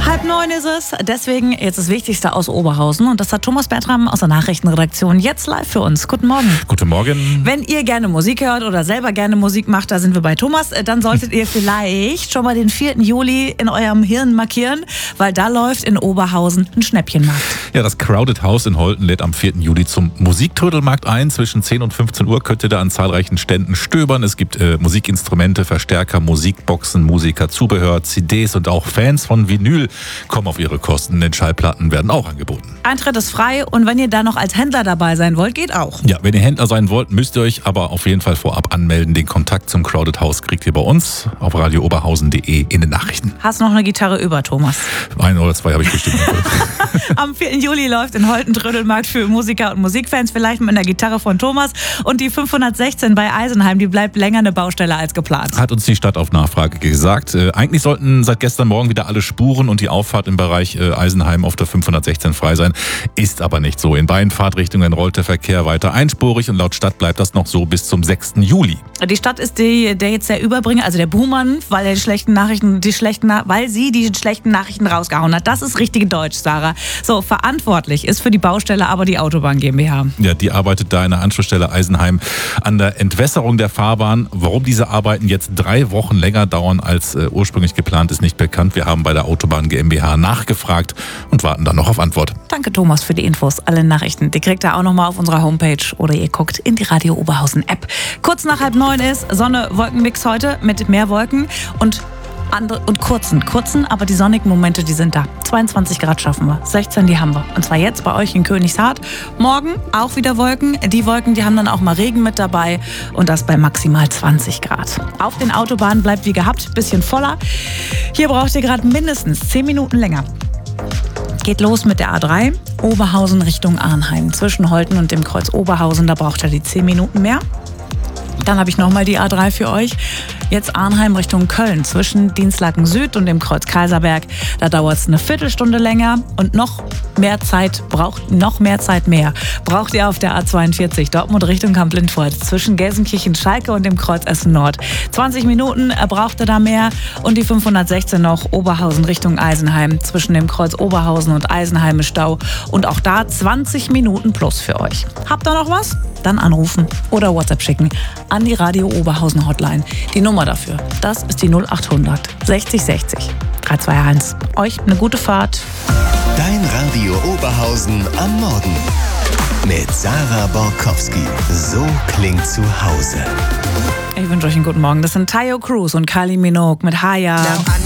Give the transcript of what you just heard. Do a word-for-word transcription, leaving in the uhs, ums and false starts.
Halb neun ist es, deswegen jetzt das Wichtigste aus Oberhausen. Und das hat Thomas Bertram aus der Nachrichtenredaktion jetzt live für uns. Guten Morgen. Guten Morgen. Wenn ihr gerne Musik hört oder selber gerne Musik macht, da sind wir bei Thomas, dann solltet ihr vielleicht schon mal den vierten Juli in eurem Hirn markieren, weil da läuft in Oberhausen ein Schnäppchenmarkt. Ja, das Crowded House in Holten lädt am vierten Juli zum Musiktrödelmarkt ein. Zwischen zehn und fünfzehn Uhr könnt ihr da an zahlreichen Ständen stöbern. Es gibt äh, Musikinstrumente, Verstärker, Musikboxen, Musiker, Zubehör, C Ds und auch Fans von Vinyl kommen auf ihre Kosten, denn Schallplatten werden auch angeboten. Eintritt ist frei und wenn ihr da noch als Händler dabei sein wollt, geht auch. Ja, wenn ihr Händler sein wollt, müsst ihr euch aber auf jeden Fall vorab anmelden. Den Kontakt zum Crowded House kriegt ihr bei uns auf radio oberhausen punkt de in den Nachrichten. Hast noch eine Gitarre über, Thomas? Ein oder zwei habe ich bestimmt. Am vierten Juli läuft in Holten Trödelmarkt für Musiker und Musikfans, vielleicht mit einer Gitarre von Thomas. Und die fünfhundertsechzehn bei Eisenheim, die bleibt länger eine Baustelle als geplant. Hat uns die Stadt auf Nachfrage gesagt. Äh, eigentlich sollten seit gestern Morgen wieder alle Spuren und die Auffahrt im Bereich äh, Eisenheim auf der fünfhundertsechzehn frei sein. Ist aber nicht so. In beiden Fahrtrichtungen rollt der Verkehr weiter einspurig und laut Stadt bleibt das noch so bis zum sechsten Juli. Die Stadt ist die, der jetzt der Überbringer, also der Buhmann, weil er die schlechten Nachrichten, die schlechten, weil sie die schlechten Nachrichten rausgehauen hat. Das ist richtige Deutsch, Sarah. So, verantwortlich ist für die Baustelle aber die Autobahn GmbH. Ja, die arbeitet da in der Anschlussstelle Eisenheim an der Entwässerung der Fahrbahn. Warum diese Arbeiten jetzt drei Wochen länger dauern als äh, ursprünglich geplant, ist nicht bekannt. Wir haben bei der Autobahn GmbH nachgefragt und warten dann noch auf Antwort. Danke, Thomas, für die Infos. Alle Nachrichten, die kriegt ihr auch nochmal auf unserer Homepage oder ihr guckt in die Radio Oberhausen App. Kurz nach halb neun ist Sonne, Wolkenmix heute mit mehr Wolken und andere und kurzen, kurzen, aber die sonnigen Momente, die sind da. zweiundzwanzig Grad schaffen wir, sechzehn, die haben wir. Und zwar jetzt bei euch in Königshardt. Morgen auch wieder Wolken. Die Wolken, die haben dann auch mal Regen mit dabei und das bei maximal zwanzig Grad. Auf den Autobahnen bleibt wie gehabt, bisschen voller. Hier braucht ihr gerade mindestens zehn Minuten länger. Geht los mit der A drei, Oberhausen Richtung Arnheim. Zwischen Holten und dem Kreuz Oberhausen, da braucht ihr die zehn Minuten mehr. Dann habe ich nochmal die A drei für euch. Jetzt Arnheim Richtung Köln. Zwischen Dienstlaken Süd und dem Kreuz Kaiserberg. Da dauert es eine Viertelstunde länger. Und noch mehr Zeit braucht, noch mehr Zeit mehr. Braucht ihr auf der A zweiundvierzig. Dortmund Richtung Kamp-Lindfort. Zwischen Gelsenkirchen Schalke und dem Kreuz Essen Nord. zwanzig Minuten braucht ihr da mehr. Und die fünfhundertsechzehn noch Oberhausen Richtung Eisenheim. Zwischen dem Kreuz Oberhausen und Eisenheim ist Stau. Und auch da zwanzig Minuten plus für euch. Habt ihr noch was? Dann anrufen oder WhatsApp schicken an die Radio Oberhausen Hotline. Die Nummer dafür, das ist die null achthundert sechzig sechzig drei zwei eins. Euch eine gute Fahrt. Dein Radio Oberhausen am Morgen mit Sarah Borkowski. So klingt zu Hause. Ich wünsche euch einen guten Morgen. Das sind Tayo Cruz und Kylie Minogue mit Haya.